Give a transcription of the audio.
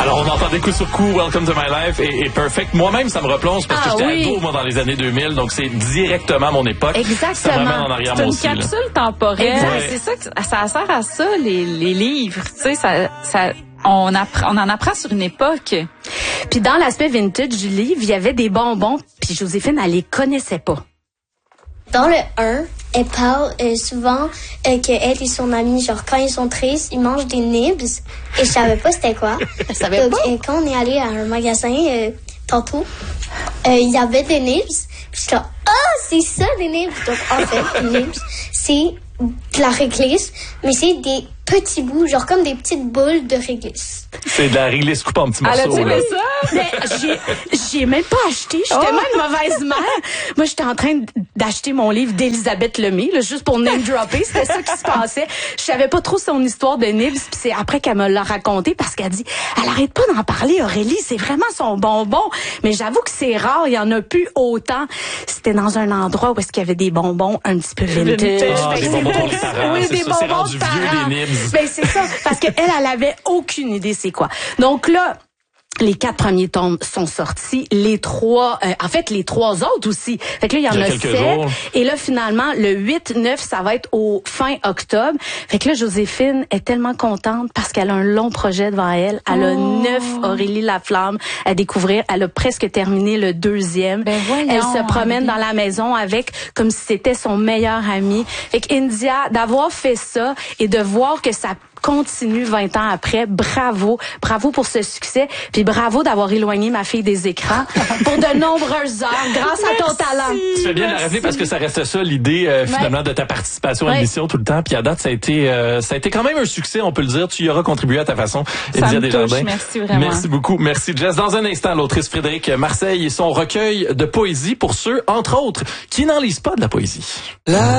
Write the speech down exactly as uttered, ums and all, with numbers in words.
Alors, on entend des coups sur coups, Welcome to My Life et, et Perfect. Moi-même, ça me replonge parce Ah, que j'étais oui. ado, moi, dans les années deux mille, donc c'est directement mon époque. Exactement. Ça me ramène en arrière, C'est moi une aussi. là. capsule temporelle. Ouais. C'est ça que ça sert à ça, les, les livres. Tu sais, ça, ça, on apprend, on en apprend sur une époque. Puis dans l'aspect vintage du livre, il y avait des bonbons, puis Joséphine, elle les connaissait pas. Dans le un, elle parle euh, souvent euh, qu'elle et son amie, genre quand ils sont tristes, ils mangent des nibs. Et je savais pas c'était quoi. Elle savait Donc, pas? euh, quand on est allé à un magasin euh, tantôt, euh, il y avait des nibs. Puis j'étais là, ah, c'est ça des nibs. Donc en fait, les nibs, c'est de la réglisse, mais c'est des petits bouts, genre comme des petites boules de réglisse. C'est de la réglisse coupée en petits Elle morceaux. a-tu là. aimé ça? Mais j'ai, j'ai même pas acheté. J'étais Oh. tellement une mauvaise mère. Moi, j'étais en train d'acheter mon livre d'Elisabeth Lemay, là, juste pour name dropper. C'était ça qui se passait. Je savais pas trop son histoire de Nibs, puis c'est après qu'elle me l'a raconté parce qu'elle dit, elle arrête pas d'en parler, Aurélie, c'est vraiment son bonbon. Mais j'avoue que c'est rare, il y en a plus autant. C'était dans un endroit où est-ce qu'il y avait des bonbons un petit peu vintage. Vintage. Ah, Fait des que bonbons c'est pour pour les ça. parents, Oui, c'est des ça, c'est bonbons rendu de vieux, parents. des Nibs. Ben, c'est ça, parce qu'elle, elle avait aucune idée c'est quoi. Donc là, les quatre premiers tomes sont sortis. Les trois, euh, en fait, les trois autres aussi. Fait que là, il y en Il y a a quelques sept. jours. Et là, finalement, le huit, neuf, ça va être au fin octobre. Fait que là, Joséphine est tellement contente parce qu'elle a un long projet devant elle. Elle a Oh. neuf Aurélie Laflamme à découvrir. Elle a presque terminé le deuxième. Ben voyons, Elle se promène Aurélie. dans la maison avec comme si c'était son meilleur ami. Fait que India, d'avoir fait ça et de voir que ça continue vingt ans après, bravo, bravo pour ce succès, puis bravo d'avoir éloigné ma fille des écrans pour de nombreuses heures grâce à ton talent. Tu fais bien de la rappeler parce que ça reste ça l'idée euh, finalement de ta participation à Ouais. l'émission tout le temps. Puis à date, ça a été euh, ça a été quand même un succès, on peut le dire. Tu y auras contribué à ta façon. Ça India me Desjardins. touche, merci vraiment. Merci beaucoup. Merci Jess. Dans un instant, l'autrice Frédéric Marseille et son recueil de poésie pour ceux, entre autres, qui n'en lisent pas de la poésie.